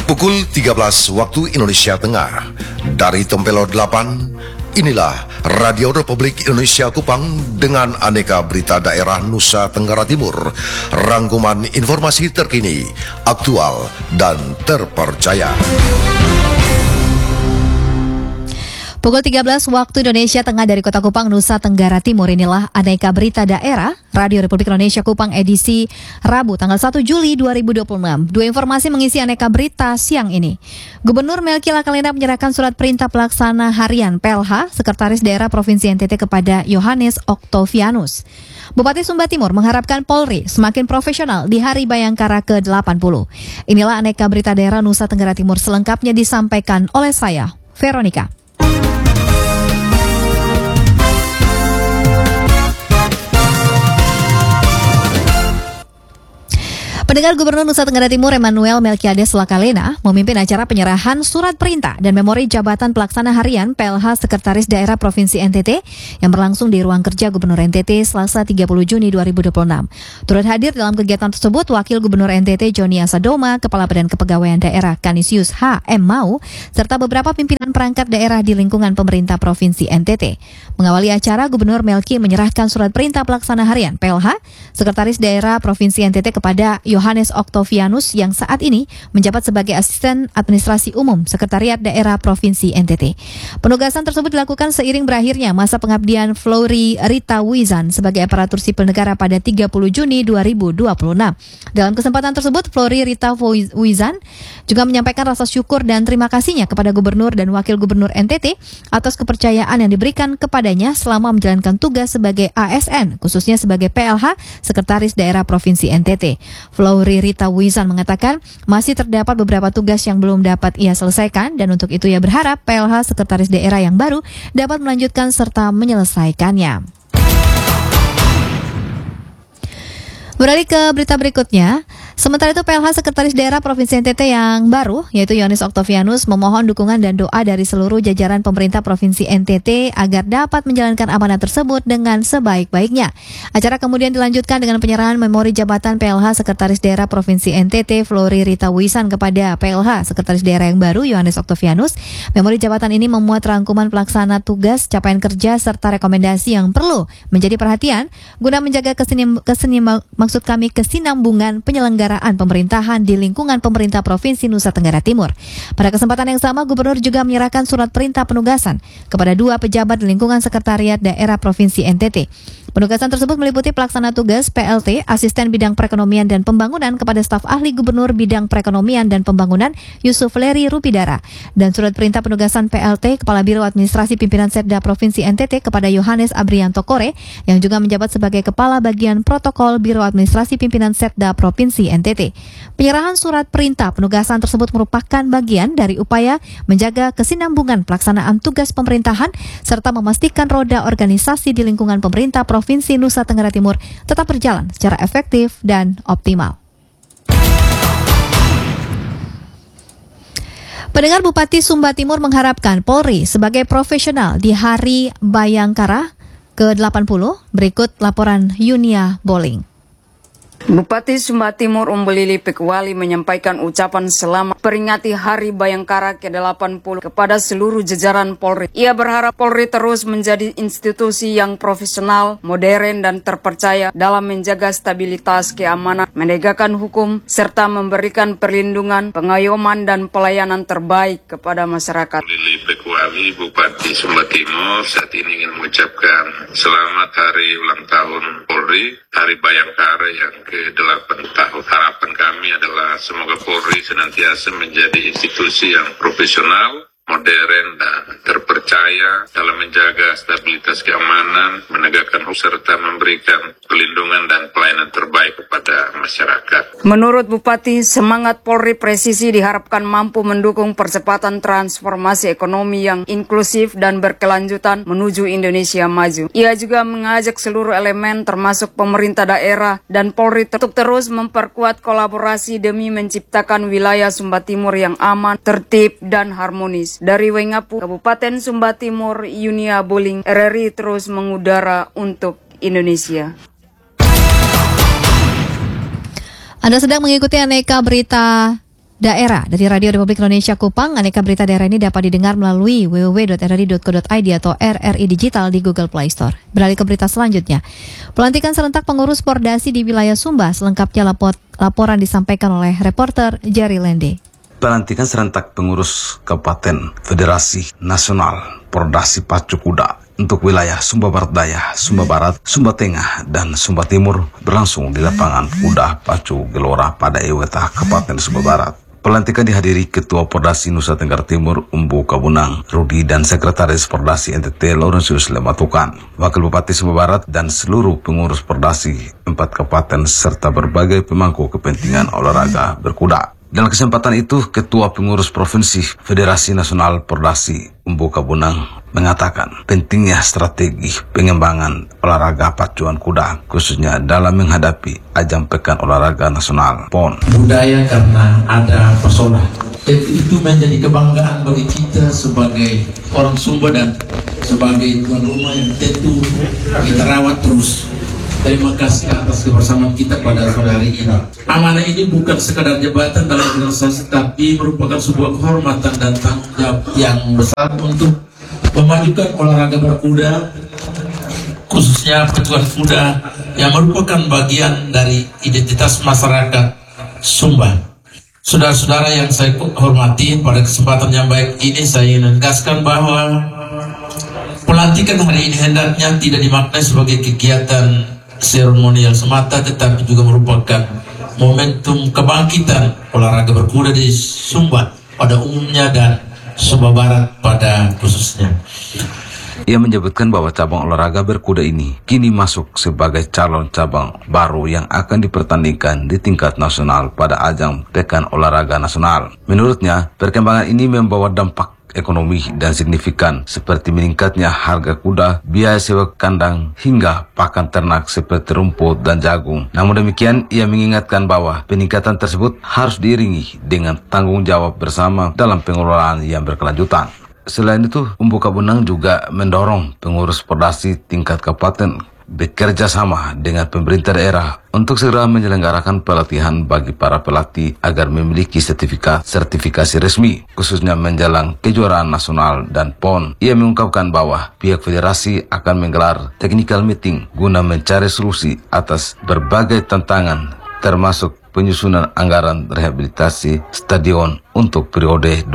Pukul 13 waktu Indonesia Tengah. Dari Tempelo 8, inilah Radio Republik Indonesia Kupang dengan aneka berita daerah Nusa Tenggara Timur. Rangkuman informasi terkini, aktual, dan terpercaya. Pukul 13 waktu Indonesia Tengah dari Kota Kupang, Nusa Tenggara Timur. Inilah aneka berita daerah Radio Republik Indonesia Kupang edisi Rabu tanggal 1 Juli 2026. Dua informasi mengisi aneka berita siang ini. Gubernur Melki Lakalena menyerahkan surat perintah pelaksana harian PLH Sekretaris Daerah Provinsi NTT kepada Yohanes Oktovianus. Bupati Sumba Timur mengharapkan Polri semakin profesional di Hari Bayangkara ke-80. Inilah aneka berita daerah Nusa Tenggara Timur, selengkapnya disampaikan oleh saya, Veronica. Pendengar, Gubernur Nusa Tenggara Timur Emmanuel Melkiades Lakalena memimpin acara penyerahan surat perintah dan memori jabatan pelaksana harian PLH Sekretaris Daerah Provinsi NTT yang berlangsung di ruang kerja Gubernur NTT Selasa 30 Juni 2026. Turut hadir dalam kegiatan tersebut Wakil Gubernur NTT Joni Asadoma, Kepala Badan Kepegawaian Daerah Kanisius H.M. Mau, serta beberapa pimpinan perangkat daerah di lingkungan pemerintah Provinsi NTT. Mengawali acara, Gubernur Melki menyerahkan surat perintah pelaksana harian PLH Sekretaris Daerah Provinsi NTT kepada Yohanes Oktovianus yang saat ini menjabat sebagai Asisten Administrasi Umum Sekretariat Daerah Provinsi NTT. Penugasan tersebut dilakukan seiring berakhirnya masa pengabdian Flory Rita Wizan sebagai aparatur sipil negara pada 30 Juni 2026. Dalam kesempatan tersebut, Flory Rita Wizan juga menyampaikan rasa syukur dan terima kasihnya kepada Gubernur dan Wakil Gubernur NTT atas kepercayaan yang diberikan kepadanya selama menjalankan tugas sebagai ASN, khususnya sebagai PLH Sekretaris Daerah Provinsi NTT. Flory Rita Wizan mengatakan masih terdapat beberapa tugas yang belum dapat ia selesaikan dan untuk itu ia berharap PLH Sekretaris Daerah yang baru dapat melanjutkan serta menyelesaikannya. Beralih ke berita berikutnya. Sementara itu PLH Sekretaris Daerah Provinsi NTT yang baru, yaitu Yohanes Oktovianus, memohon dukungan dan doa dari seluruh jajaran pemerintah Provinsi NTT agar dapat menjalankan amanat tersebut dengan sebaik-baiknya. Acara kemudian dilanjutkan dengan penyerahan memori jabatan PLH Sekretaris Daerah Provinsi NTT Flory Rita Wizan kepada PLH Sekretaris Daerah yang baru Yohanes Oktovianus. Memori jabatan ini memuat rangkuman pelaksana tugas, capaian kerja, serta rekomendasi yang perlu menjadi perhatian guna menjaga kesinambungan penyelenggaraan pemerintahan di lingkungan pemerintah Provinsi Nusa Tenggara Timur. Pada kesempatan yang sama, Gubernur juga menyerahkan surat perintah penugasan kepada dua pejabat di lingkungan Sekretariat Daerah Provinsi NTT. Penugasan tersebut meliputi pelaksana tugas PLT, Asisten Bidang Perekonomian dan Pembangunan kepada staf ahli Gubernur Bidang Perekonomian dan Pembangunan Yusuf Leri Rupidara, dan surat perintah penugasan PLT Kepala Biro Administrasi Pimpinan Setda Provinsi NTT kepada Yohanes Abrianto Kore yang juga menjabat sebagai Kepala Bagian Protokol Biro Administrasi Pimpinan Setda Provinsi NTT. Penyerahan surat perintah penugasan tersebut merupakan bagian dari upaya menjaga kesinambungan pelaksanaan tugas pemerintahan serta memastikan roda organisasi di lingkungan pemerintah Provinsi Nusa Tenggara Timur tetap berjalan secara efektif dan optimal. Pendengar, Bupati Sumba Timur mengharapkan Polri sebagai profesional di Hari Bayangkara ke-80. Berikut laporan Yunia Boling. Bupati Sumba Timur Umbelili Pekwali menyampaikan ucapan selamat peringati Hari Bayangkara ke-80 kepada seluruh jajaran Polri. Ia berharap Polri terus menjadi institusi yang profesional, modern, dan terpercaya dalam menjaga stabilitas keamanan, menegakkan hukum, serta memberikan perlindungan, pengayoman, dan pelayanan terbaik kepada masyarakat. Lili Pekwali, Bupati Sumba Timur, saat ini ingin mengucapkan selamat hari ulang tahun Polri, Hari Bayangkara yang ke-8 tahun. Harapan kami adalah semoga Polri senantiasa menjadi institusi yang profesional, modern, dan terpercaya dalam menjaga stabilitas keamanan, menegakkan hukum, serta memberikan perlindungan dan pelayanan terbaik kepada masyarakat. Menurut Bupati, semangat Polri presisi diharapkan mampu mendukung percepatan transformasi ekonomi yang inklusif dan berkelanjutan menuju Indonesia maju. Ia juga mengajak seluruh elemen termasuk pemerintah daerah dan Polri untuk terus memperkuat kolaborasi demi menciptakan wilayah Sumba Timur yang aman, tertib, dan harmonis. Dari Wengapu, Kabupaten Sumba Timur, Yunia Boling, RRI terus mengudara untuk Indonesia. Anda sedang mengikuti aneka berita daerah dari Radio Republik Indonesia Kupang. Aneka berita daerah ini dapat didengar melalui www.rri.co.id atau RRI Digital di Google Play Store. Beralih ke berita selanjutnya. Pelantikan serentak pengurus Pordasi di wilayah Sumba. Selengkapnya laporan disampaikan oleh reporter Jerry Lende. Pelantikan serentak pengurus Kabupaten Federasi Nasional Pordasi Pacu Kuda untuk wilayah Sumba Barat Daya, Sumba Barat, Sumba Tengah, dan Sumba Timur berlangsung di lapangan Kuda Pacu Gelora pada Eweta, Kabupaten Sumba Barat. Pelantikan dihadiri Ketua Pordasi Nusa Tenggara Timur Umbu Kabunang Rudi dan Sekretaris Pordasi NTT Laurentius Lematukan, Wakil Bupati Sumba Barat, dan seluruh pengurus Pordasi 4 kabupaten serta berbagai pemangku kepentingan olahraga berkuda. Dalam kesempatan itu, Ketua Pengurus Provinsi Federasi Nasional Pordasi Umbu Kabunang mengatakan pentingnya strategi pengembangan olahraga pacuan kuda, khususnya dalam menghadapi ajang Pekan Olahraga Nasional PON. Budaya karena ada pesona, itu menjadi kebanggaan bagi kita sebagai orang Sumba dan sebagai tuan rumah yang tentu kita rawat terus. Terima kasih atas kebersamaan kita pada sore hari ini. Amanah ini bukan sekadar jabatan dalam organisasi, tapi merupakan sebuah kehormatan dan tanggung jawab yang besar untuk memajukan olahraga berkuda, khususnya pacuan kuda yang merupakan bagian dari identitas masyarakat Sumba. Saudara-saudara yang saya hormati, pada kesempatan yang baik ini saya menegaskan bahwa pelantikan hari ini hendaknya tidak dimaknai sebagai kegiatan seremonial semata, tetapi juga merupakan momentum kebangkitan olahraga berkuda di Sumba pada umumnya dan Sumba Barat pada khususnya. Ia menyebutkan bahwa cabang olahraga berkuda ini kini masuk sebagai calon cabang baru yang akan dipertandingkan di tingkat nasional pada ajang Pekan Olahraga Nasional. Menurutnya, perkembangan ini membawa dampak ekonomi dan signifikan seperti meningkatnya harga kuda, biaya sewa kandang, hingga pakan ternak seperti rumput dan jagung. Namun demikian, ia mengingatkan bahwa peningkatan tersebut harus diiringi dengan tanggung jawab bersama dalam pengelolaan yang berkelanjutan. Selain itu, Umbu Kabunang juga mendorong pengurus Pordasi tingkat kabupaten bekerja sama dengan pemerintah daerah untuk segera menyelenggarakan pelatihan bagi para pelatih agar memiliki sertifikasi resmi, khususnya menjelang kejuaraan nasional dan PON. Ia mengungkapkan bahwa pihak federasi akan menggelar technical meeting guna mencari solusi atas berbagai tantangan, termasuk penyusunan anggaran rehabilitasi stadion untuk periode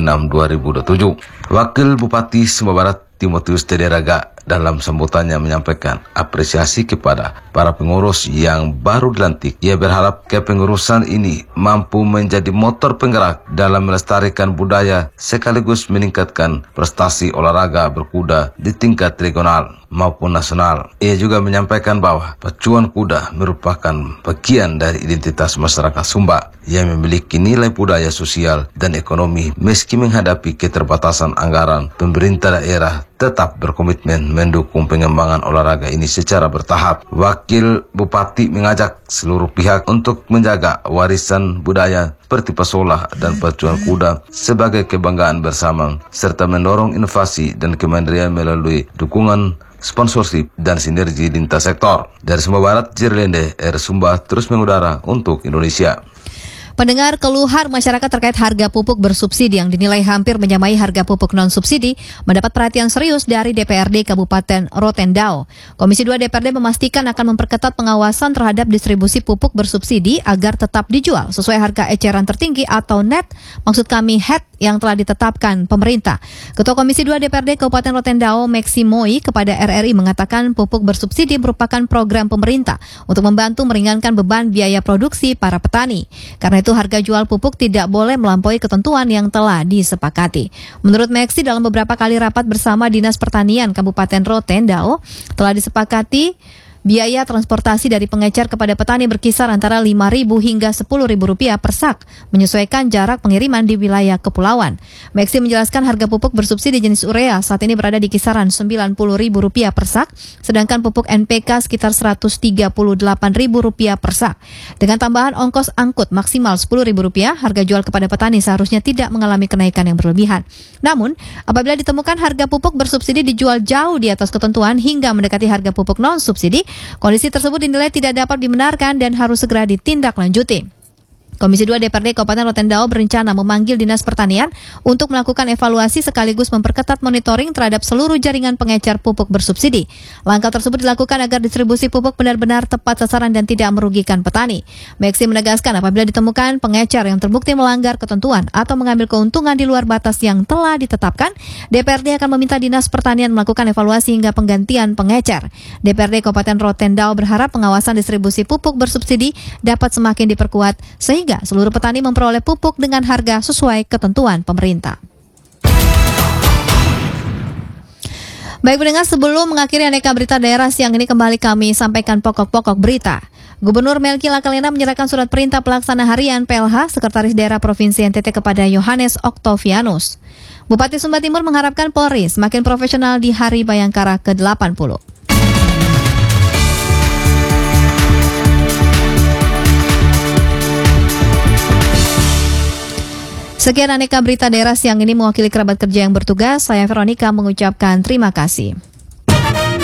2006-2027. Wakil Bupati Sumba Barat Timotius Tederaga dalam sambutannya menyampaikan apresiasi kepada para pengurus yang baru dilantik. Ia berharap kepengurusan ini mampu menjadi motor penggerak dalam melestarikan budaya sekaligus meningkatkan prestasi olahraga berkuda di tingkat regional maupun nasional. Ia juga menyampaikan bahwa pacuan kuda merupakan bagian dari identitas masyarakat Sumba yang memiliki nilai budaya sosial dan ekonomi. Meski menghadapi keterbatasan anggaran, pemerintah daerah tetap berkomitmen mendukung pengembangan olahraga ini secara bertahap. Wakil Bupati mengajak seluruh pihak untuk menjaga warisan budaya seperti pesolah dan pacuan kuda sebagai kebanggaan bersama, serta mendorong inovasi dan kemandirian melalui dukungan sponsorship dan sinergi lintas sektor. Dari Sumba Barat, Jirlende, Sumba terus mengudara untuk Indonesia. Pendengar, keluhan masyarakat terkait harga pupuk bersubsidi yang dinilai hampir menyamai harga pupuk non-subsidi mendapat perhatian serius dari DPRD Kabupaten Rotendao. Komisi 2 DPRD memastikan akan memperketat pengawasan terhadap distribusi pupuk bersubsidi agar tetap dijual sesuai harga eceran tertinggi atau net, maksud kami HET, yang telah ditetapkan pemerintah. Ketua Komisi 2 DPRD Kabupaten Rotendao, Meksi Moi, kepada RRI mengatakan pupuk bersubsidi merupakan program pemerintah untuk membantu meringankan beban biaya produksi para petani. Karena itu harga jual pupuk tidak boleh melampaui ketentuan yang telah disepakati. Menurut Meksi, dalam beberapa kali rapat bersama Dinas Pertanian Kabupaten Rotendao telah disepakati biaya transportasi dari pengecer kepada petani berkisar antara Rp5.000 hingga Rp10.000 per sak, menyesuaikan jarak pengiriman di wilayah kepulauan. Meksi menjelaskan harga pupuk bersubsidi jenis urea saat ini berada di kisaran Rp90.000 per sak, sedangkan pupuk NPK sekitar Rp138.000 per sak. Dengan tambahan ongkos angkut maksimal Rp10.000, harga jual kepada petani seharusnya tidak mengalami kenaikan yang berlebihan. Namun, apabila ditemukan harga pupuk bersubsidi dijual jauh di atas ketentuan hingga mendekati harga pupuk non-subsidi, kondisi tersebut dinilai tidak dapat dibenarkan dan harus segera ditindaklanjuti. Komisi 2 DPRD Kabupaten Rotendao berencana memanggil Dinas Pertanian untuk melakukan evaluasi sekaligus memperketat monitoring terhadap seluruh jaringan pengecer pupuk bersubsidi. Langkah tersebut dilakukan agar distribusi pupuk benar-benar tepat sasaran dan tidak merugikan petani. Meksi menegaskan apabila ditemukan pengecer yang terbukti melanggar ketentuan atau mengambil keuntungan di luar batas yang telah ditetapkan, DPRD akan meminta Dinas Pertanian melakukan evaluasi hingga penggantian pengecer. DPRD Kabupaten Rotendao berharap pengawasan distribusi pupuk bersubsidi dapat semakin diperkuat sehingga seluruh petani memperoleh pupuk dengan harga sesuai ketentuan pemerintah. Baik pendengar, sebelum mengakhiri aneka berita daerah siang ini kembali kami sampaikan pokok-pokok berita. Gubernur Melki Lakalena menyerahkan surat perintah pelaksana harian PLH Sekretaris Daerah Provinsi NTT kepada Yohanes Oktavianus. Bupati Sumba Timur mengharapkan Polri semakin profesional di Hari Bayangkara ke-80. Sekian aneka berita daerah siang ini mewakili kerabat kerja yang bertugas. Saya Veronica mengucapkan terima kasih.